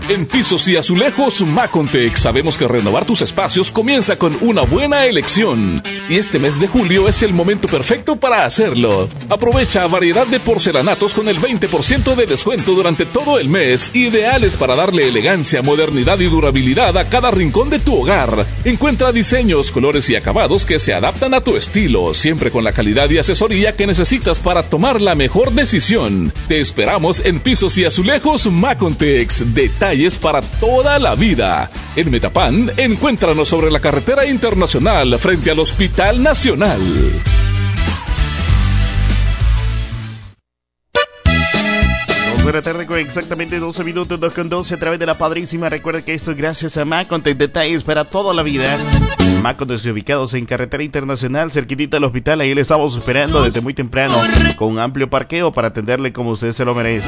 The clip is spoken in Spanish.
En pisos y azulejos Macontec sabemos que renovar tus espacios comienza con una buena elección. Y este mes de julio es el momento perfecto para hacerlo. Aprovecha variedad de porcelanatos con el 20% de descuento durante todo el mes, ideales para darle elegancia, modernidad y durabilidad a cada rincón de tu hogar. Encuentra diseños, colores y acabados que se adaptan a tu estilo, siempre con la calidad y asesoría que necesitas para tomar la mejor decisión. Te esperamos en pisos y azulejos Macontex, detalles para toda la vida. En Metapan, encuéntranos sobre la carretera internacional frente al Hospital Nacional. 2 de la tarde con exactamente 12 minutos, 2:12 a través de la padrísima. Recuerda que esto es gracias a Macontex, detalles para toda la vida. Macontex ubicados en carretera internacional, cerquitita del hospital. Ahí le estamos esperando desde muy temprano, con un amplio parqueo para atenderle como usted se lo merece.